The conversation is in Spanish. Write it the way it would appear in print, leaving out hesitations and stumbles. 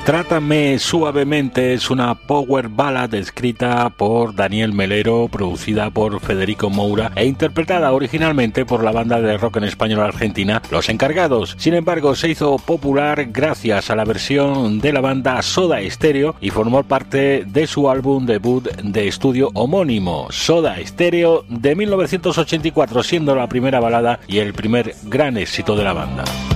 Trátame suavemente es una power ballad escrita por Daniel Melero, producida por Federico Moura e interpretada originalmente por la banda de rock en español argentina Los Encargados. Sin embargo, se hizo popular gracias a la versión de la banda Soda Stereo y formó parte de su álbum debut de estudio homónimo, Soda Stereo, de 1984, siendo la primera balada y el primer gran éxito de la banda.